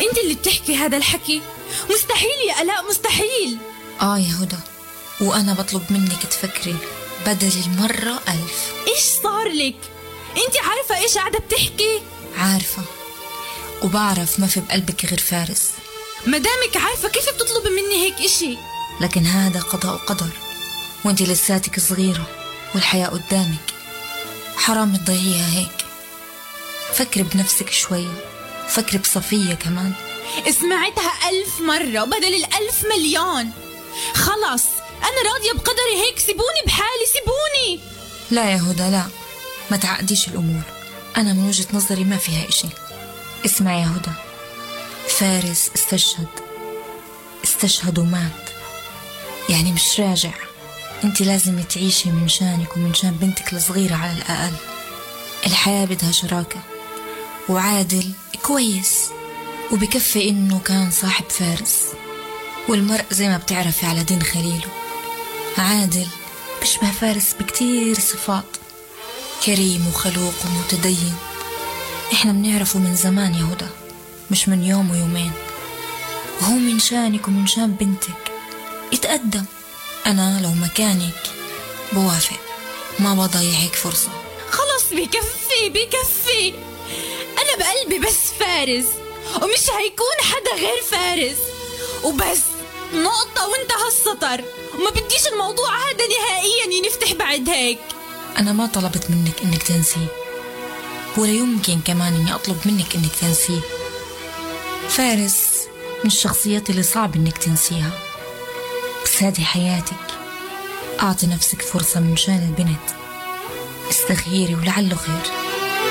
انت اللي بتحكي هذا الحكي؟ مستحيل يا آلاء، مستحيل. يا هدى، وأنا بطلب منك تفكري بدل المرة 1000. إيش صار لك؟ انت عارفة إيش قاعدة بتحكي؟ عارفة، وبعرف ما في بقلبك غير فارس. مدامك عارفة كيف بتطلب مني هيك إشي؟ لكن هذا قضاء وقدر، وانت لساتك صغيرة والحياة قدامك، حرام تضيعيها هيك. فكري بنفسك شوي، فكري بصفية كمان. سمعتها 1000 مرة وبدل 1000 مليون. خلص أنا راضية بقدري هيك، سيبوني بحالي، سيبوني. لا يا هدى، لا، ما تعقديش الأمور. أنا من وجهة نظري ما فيها إشي. اسمعي يا هدى، فارس استشهد ومات، يعني مش راجع. انت لازم تعيشي من شانك ومن شان بنتك الصغيرة على الأقل. الحياة بدها شراكة، وعادل كويس وبكفي إنه كان صاحب فارس، والمرء زي ما بتعرفي على دين خليله. عادل بشبه فارس بكتير صفات، كريم وخلوق ومتدين. إحنا بنعرفه من زمان يا هدى، مش من يوم ويومين، وهو من شانك ومن شان بنتك يتقدم. أنا لو مكانك بوافق، ما بضيع هيك فرصة. خلص بكفي. أنا بقلبي بس فارس، ومش هيكون حدا غير فارس وبس، نقطة وانتهى السطر. وما بديش الموضوع هذا نهائيا ينفتح بعد هيك. أنا ما طلبت منك إنك تنسيه، ولا يمكن كمان إني أطلب منك إنك تنسيه. فارس من الشخصيات اللي صعب إنك تنسيها، بس هذه حياتك. أعطي نفسك فرصة من شان البنت، استخيري ولعله خير.